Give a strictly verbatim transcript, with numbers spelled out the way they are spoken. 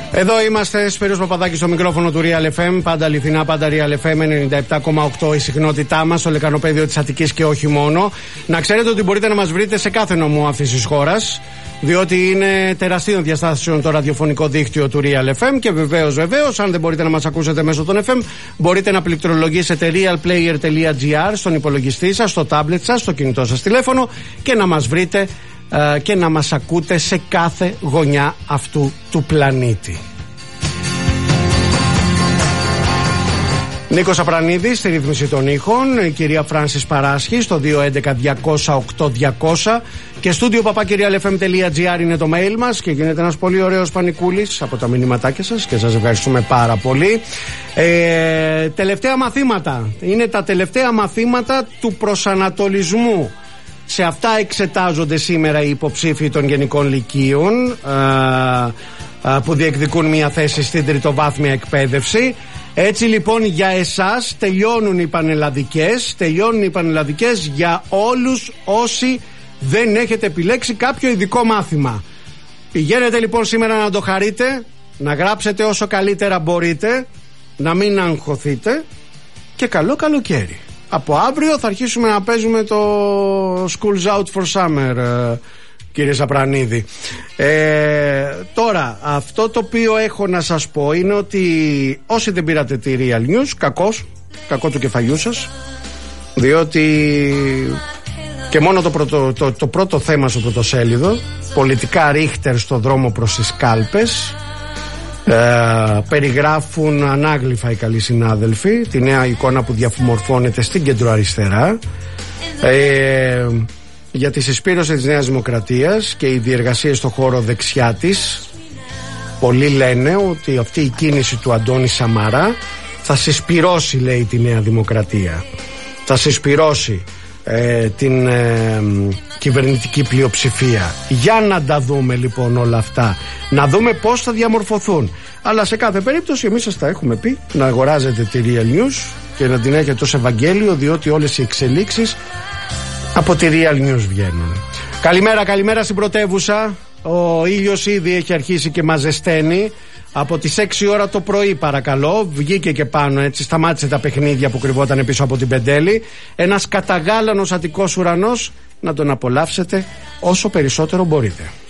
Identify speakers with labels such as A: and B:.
A: Εδώ είμαστε, Σπύρος Παπαδάκης στο μικρόφωνο του Real εφ εμ. Πάντα αληθινά, πάντα Real εφ εμ ενενήντα επτά κόμμα οκτώ η συχνότητά μας, στο λεκανοπέδιο της Αττικής και όχι μόνο. Να ξέρετε ότι μπορείτε να μας βρείτε σε κάθε νομό αυτής της χώρας, διότι είναι τεραστίων διαστάσεων το ραδιοφωνικό δίκτυο του Real εφ εμ. Και βεβαίως, βεβαίως, αν δεν μπορείτε να μας ακούσετε μέσω των εφ εμ, μπορείτε να πληκτρολογήσετε realplayer.gr στον υπολογιστή σας, στο τάμπλετ σας, στο κινητό σας τηλέφωνο και να μας βρείτε Uh, και να μας ακούτε σε κάθε γωνιά αυτού του πλανήτη. Νίκος Απρανίδης στη ρύθμιση των ήχων, η κυρία Φράνσις Παράσχη στο δύο έντεκα διακόσια οκτώ διακόσια και στούντιο παπάκι real f m τελεία g r είναι το mail μας και γίνεται ένας πολύ ωραίος πανικούλης από τα μηνύματάκια σας και σας ευχαριστούμε πάρα πολύ. Ε, τελευταία μαθήματα, είναι τα τελευταία μαθήματα του προσανατολισμού. Σε αυτά εξετάζονται σήμερα οι υποψήφοι των γενικών λυκείων α, α, που διεκδικούν μια θέση στην τριτοβάθμια εκπαίδευση. Έτσι λοιπόν για εσάς τελειώνουν οι πανελλαδικές, τελειώνουν οι πανελλαδικές για όλους όσοι δεν έχετε επιλέξει κάποιο ειδικό μάθημα. Πηγαίνετε λοιπόν σήμερα να το χαρείτε, να γράψετε όσο καλύτερα μπορείτε, να μην αγχωθείτε και καλό καλοκαίρι. Από αύριο θα αρχίσουμε να παίζουμε το School's Out for Summer, κύριε Σαπρανίδη. Ε, τώρα, αυτό το οποίο έχω να σας πω είναι ότι όσοι δεν πήρατε τη Real News, κακός, κακό του κεφαλιού σας, διότι και μόνο το πρώτο, το, το πρώτο θέμα στο πρωτοσέλιδο, πολιτικά ρίχτερ στο δρόμο προς τις κάλπες, Ε, περιγράφουν ανάγλυφα οι καλοί συνάδελφοι τη νέα εικόνα που διαφημορφώνεται στην κεντροαριστερά ε, για τη συσπήρωση της Νέας Δημοκρατίας και οι διεργασίες στον χώρο δεξιά της. Πολλοί λένε ότι αυτή η κίνηση του Αντώνη Σαμαρά θα συσπυρώσει, λέει, τη Νέα Δημοκρατία, θα συσπυρώσει ε, την ε, κυβερνητική πλειοψηφία. Για να τα δούμε λοιπόν όλα αυτά, να δούμε πώς θα διαμορφωθούν. Αλλά σε κάθε περίπτωση εμείς σας τα έχουμε πει να αγοράζετε τη Real News και να την έχετε ως Ευαγγέλιο, διότι όλες οι εξελίξεις από τη Real News βγαίνουν. Καλημέρα, καλημέρα στην πρωτεύουσα. Ο ήλιος ήδη έχει αρχίσει και μας ζεσταίνει. Από τις έξι ώρα το πρωί, παρακαλώ, βγήκε και πάνω, έτσι, σταμάτησε τα παιχνίδια που κρυβόταν πίσω από την Πεντέλη. Ένας καταγάλανος Αττικός ουρανός, να τον απολαύσετε όσο περισσότερο μπορείτε.